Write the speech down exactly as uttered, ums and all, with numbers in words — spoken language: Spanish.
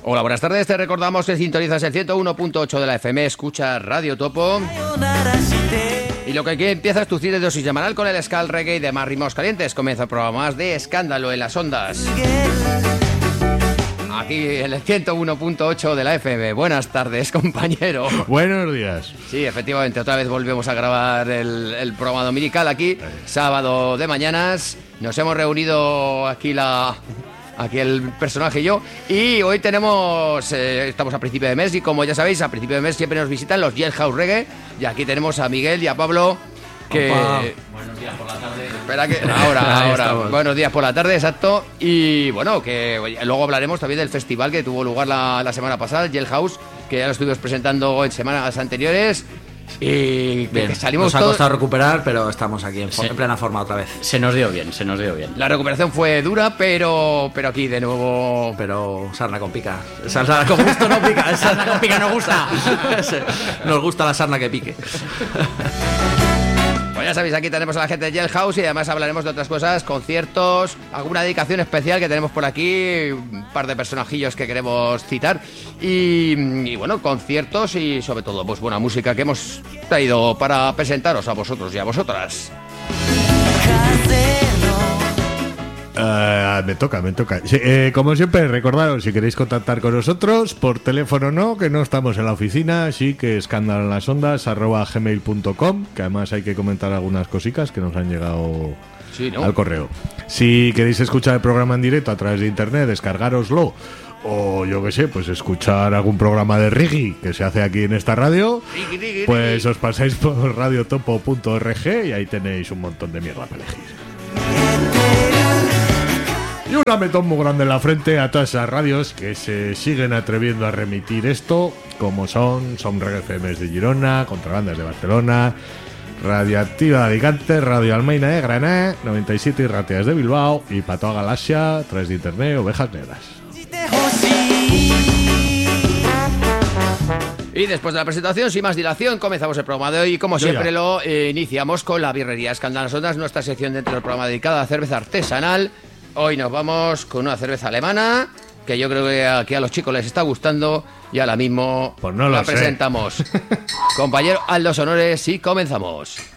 Hola, buenas tardes. Te recordamos que sintonizas el ciento uno punto ocho de la F M, escucha Radio Topo. Y lo que aquí empieza es tu cine de dosis semanal con el ska, el reggae y demás ritmos calientes. Comienza el programa más de Escándalo en las Ondas. Aquí en el ciento uno punto ocho de la F M. Buenas tardes, compañero. Buenos días. Sí, efectivamente, otra vez volvemos a grabar el, el programa dominical aquí, sábado de mañanas. Nos hemos reunido aquí la... Aquí el personaje y yo. Y hoy tenemos... Eh, estamos a principio de mes y como ya sabéis, a principio de mes siempre nos visitan los Jailhouse Reggae. Y aquí tenemos a Miguel y a Pablo que... Opa. Buenos días por la tarde. Espera que... Ahora, ahora. Buenos días por la tarde, exacto. Y bueno, que luego hablaremos también del festival que tuvo lugar la, la semana pasada, el Jailhouse, que ya lo estuvimos presentando en semanas anteriores. Y bien, que salimos nos ha todos... costado recuperar, pero estamos aquí en, sí. en plena forma otra vez. Se nos dio bien, se nos dio bien. La recuperación fue dura, pero pero aquí de nuevo... Pero sarna con pica. Sarna con gusto no pica. Sarna con pica no gusta. Nos gusta la sarna que pique. Pues ya sabéis, aquí tenemos a la gente de Jailhouse y además hablaremos de otras cosas, conciertos, alguna dedicación especial que tenemos por aquí, un par de personajillos que queremos citar y, y bueno, conciertos y sobre todo pues buena música que hemos traído para presentaros a vosotros y a vosotras. Uh, me toca, me toca. Sí, eh, como siempre, recordaros, si queréis contactar con nosotros, por teléfono no, que no estamos en la oficina, sí que escándalo en las ondas, arroba gmail punto com, que además hay que comentar algunas cositas que nos han llegado sí, ¿no? al correo. Si queréis escuchar el programa en directo a través de internet, descargároslo. O yo qué sé, pues escuchar algún programa de reggae que se hace aquí en esta radio, Rigi, rigi, pues rigi. os pasáis por radiotopo punto org y ahí tenéis un montón de mierda para elegir. Y un ametón muy grande en la frente a todas esas radios que se siguen atreviendo a remitir esto, como son Som Reggae F M de Girona, Contrabandas de Barcelona, Radioactiva de Alicante, Radio Almeina de Granada, noventa y siete y Rateas de Bilbao y para toda Galaxia, a través de internet, Ovejas Negras. Y después de la presentación, sin más dilación, comenzamos el programa de hoy y como Yo siempre ya. lo eh, iniciamos con la birrería Escándalo en las Ondas, nuestra sección dentro del programa dedicada a la cerveza artesanal. Hoy nos vamos con una cerveza alemana que yo creo que aquí a los chicos les está gustando y ahora mismo Pues no la lo sé. presentamos. Compañero, haz los honores y comenzamos.